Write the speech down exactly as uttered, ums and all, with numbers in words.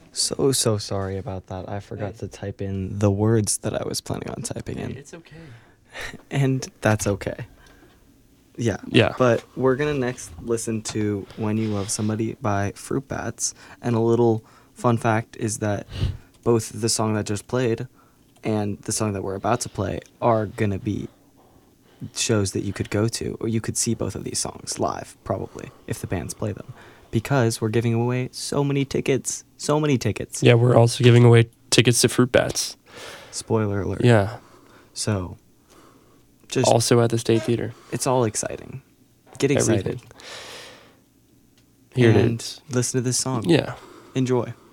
So, so sorry about that. I forgot Hey. to type in the words that I was planning on typing Hey, in. it's okay. And that's okay. Yeah. Yeah. But we're going to next listen to When You Love Somebody by Fruit Bats. And a little fun fact is that both the song that just played and the song that we're about to play are going to be shows that you could go to, or you could see both of these songs live, probably, if the bands play them. Because we're giving away so many tickets. So many tickets. Yeah, we're also giving away tickets to Fruit Bats. Spoiler alert. Yeah. So, just Also at the State Theater. it's all exciting. Get excited. Everything. Here and it is. listen to this song. Yeah. Enjoy.